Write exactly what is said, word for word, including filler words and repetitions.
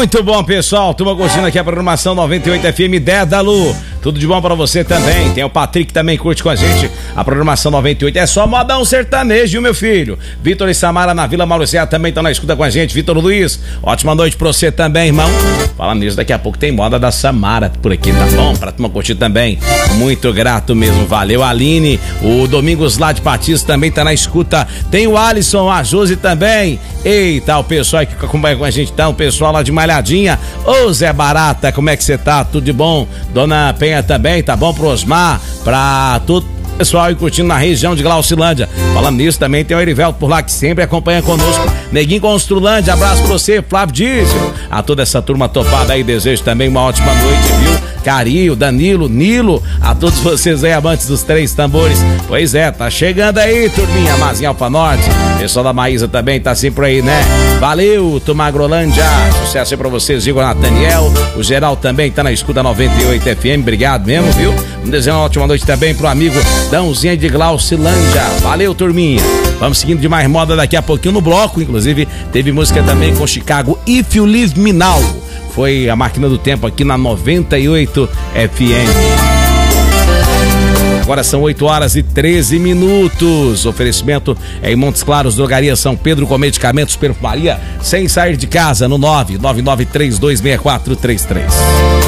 Muito bom, pessoal. Turma curtindo aqui a programação noventa e oito F M dez da Lu. Tudo de bom pra você também. Tem o Patrick que também curte com a gente a programação noventa e oito. É só modão sertanejo, viu, meu filho? Vitor e Samara na Vila Mauricéia também estão na escuta com a gente. Vitor Luiz, ótima noite pra você também, irmão. Falando nisso, daqui a pouco tem moda da Samara por aqui, tá bom? Pra turma curtir também. Muito grato mesmo, valeu. Aline, o Domingos lá de Patins também tá na escuta. Tem o Alisson, a Josi também. Eita, o pessoal que acompanha com a gente, tá? O pessoal lá de Malhadinha. Ô Zé Barata, como é que você tá? Tudo de bom? Dona Penha também, tá bom? Pro Osmar, pra todo pessoal aí curtindo na região de Glaucilândia. Falando nisso, também tem o Erivelto por lá que sempre acompanha conosco. Neguinho Construlândia, abraço pra você, Flávio Dízio. A toda essa turma topada aí, desejo também uma ótima noite, viu? Carinho, Danilo, Nilo, a todos vocês aí, amantes dos três tambores. Pois é, tá chegando aí, turminha, Mazinha Alfa Norte. Pessoal da Maísa também tá sempre aí, né? Valeu, Tumagrolândia. Sucesso aí pra vocês, Igor Nathaniel. O geral também tá na escuta noventa e oito F M. Obrigado mesmo, viu? Vamos desejar uma ótima noite também pro amigo Dãozinha de Glaucilândia. Valeu, turminha. Vamos seguindo de mais moda daqui a pouquinho no bloco. Inclusive, teve música também com Chicago, If You Leave Me Now. Foi a máquina do tempo aqui na noventa e oito F M. Agora são oito horas e treze minutos. Oferecimento é em Montes Claros, Drogaria São Pedro, com medicamentos, perfumaria, sem sair de casa, no nove nove nove três dois seis quatro três três.